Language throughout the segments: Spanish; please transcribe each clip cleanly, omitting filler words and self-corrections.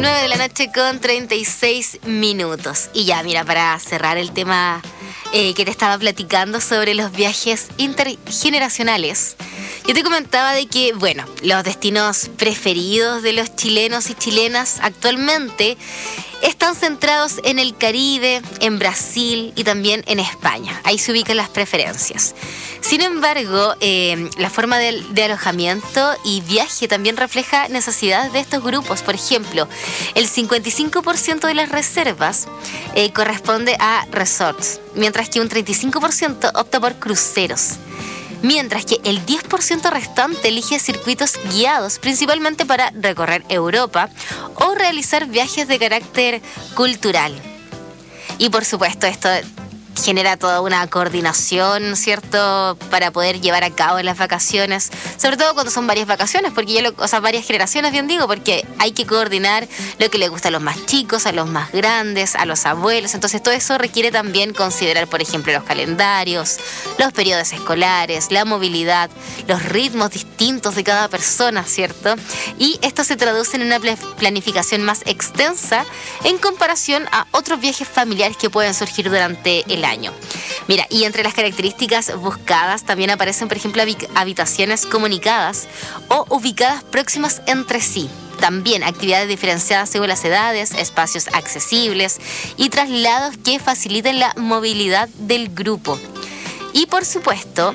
9 de la noche con 36 minutos. Y ya, mira, para cerrar el tema que te estaba platicando sobre los viajes intergeneracionales, yo te comentaba de que, bueno, los destinos preferidos de los chilenos y chilenas actualmente están centrados en el Caribe, en Brasil y también en España. Ahí se ubican las preferencias. Sin embargo, la forma de alojamiento y viaje también refleja necesidades de estos grupos. Por ejemplo, el 55% de las reservas corresponde a resorts, mientras que un 35% opta por cruceros. Mientras que el 10% restante elige circuitos guiados, principalmente para recorrer Europa o realizar viajes de carácter cultural. Y por supuesto, esto genera toda una coordinación, ¿cierto?, para poder llevar a cabo las vacaciones, sobre todo cuando son varias vacaciones, porque varias generaciones, bien digo, porque hay que coordinar lo que le gusta a los más chicos, a los más grandes, a los abuelos. Entonces todo eso requiere también considerar, por ejemplo, los calendarios, los periodos escolares, la movilidad, los ritmos distintos de cada persona, ¿cierto? Y esto se traduce en una planificación más extensa en comparación a otros viajes familiares que pueden surgir durante el año. Mira, y entre las características buscadas también aparecen, por ejemplo, habitaciones comunicadas o ubicadas próximas entre sí. También actividades diferenciadas según las edades, espacios accesibles y traslados que faciliten la movilidad del grupo. Y por supuesto,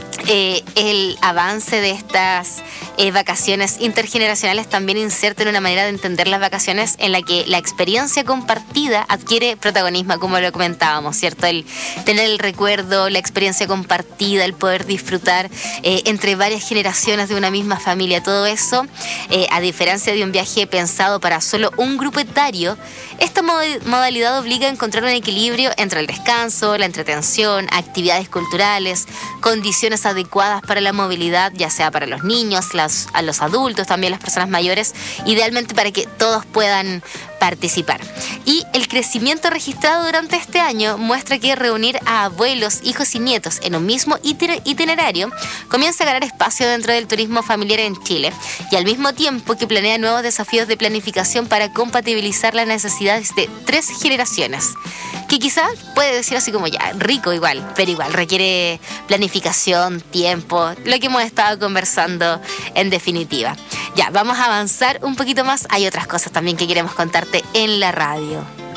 el avance de estas vacaciones intergeneracionales también inserta en una manera de entender las vacaciones en la que la experiencia compartida adquiere protagonismo, como lo comentábamos, ¿cierto? El tener el recuerdo, la experiencia compartida, el poder disfrutar entre varias generaciones de una misma familia, todo eso, a diferencia de un viaje pensado para solo un grupo etario, esta modalidad obliga a encontrar un equilibrio entre el descanso, la entretención, actividades culturales, condiciones adecuadas para la movilidad, ya sea para los niños, a los adultos, también las personas mayores, idealmente para que todos puedan participar. Y el crecimiento registrado durante este año muestra que reunir a abuelos, hijos y nietos en un mismo itinerario comienza a ganar espacio dentro del turismo familiar en Chile, y al mismo tiempo que planea nuevos desafíos de planificación para compatibilizar las necesidades de 3 generaciones, que quizás puede decir así como ya, rico igual, pero igual requiere planificación, tiempo, lo que hemos estado conversando en definitiva. Ya, vamos a avanzar un poquito más. Hay otras cosas también que queremos contarte en la radio.